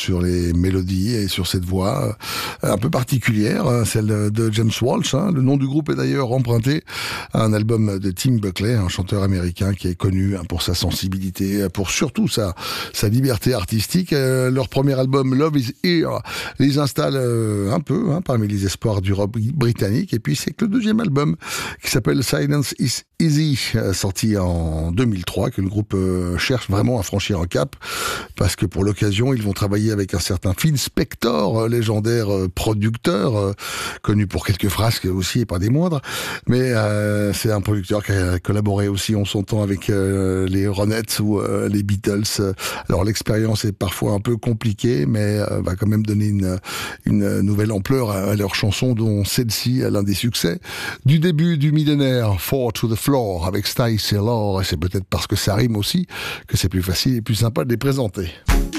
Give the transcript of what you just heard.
sur les mélodies et sur cette voix un peu particulière, celle de James Walsh. Le nom du groupe est d'ailleurs emprunté à un album de Tim Buckley, un chanteur américain qui est connu pour sa sensibilité, pour surtout sa liberté artistique. Leur premier album, Love is Here, les installe un peu parmi les espoirs du rock britannique. Et puis c'est que le deuxième album, qui s'appelle Silence is Easy, sorti en 2003, que le groupe cherche vraiment à franchir un cap, parce que pour l'occasion, ils vont travailler avec un certain Phil Spector, légendaire producteur, connu pour quelques frasques aussi et pas des moindres, mais c'est un producteur qui a collaboré aussi en son temps avec les Ronettes ou les Beatles. Alors l'expérience est parfois un peu compliquée, mais va quand même donner une nouvelle ampleur à leurs chansons, dont celle-ci est l'un des succès du début du millénaire, Four to the Floor, avec Stacey Lore. Et c'est peut-être parce que ça rime aussi que c'est plus facile et plus sympa de les présenter.